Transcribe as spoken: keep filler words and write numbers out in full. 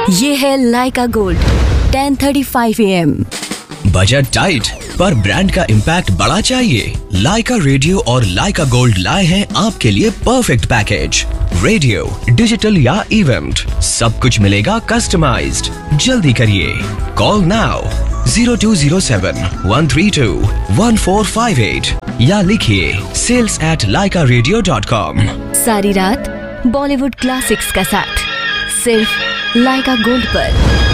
ये है लाइका gold ten thirty five A M. Budget tight पर ब्रांड का इम्पैक्ट बड़ा चाहिए? लाइका रेडियो और लाइका गोल्ड लाए हैं आपके लिए परफेक्ट पैकेज। रेडियो, डिजिटल या इवेंट, सब कुछ मिलेगा कस्टमाइज्ड। जल्दी करिए, call now zero to zero seven one three to one four five eight या लिखिए सेल्स एट लाइका रेडियो डॉट कॉम। सारी रात बॉलीवुड क्लासिक्स का साथ सिर्फ लाइका गोल्ड पर।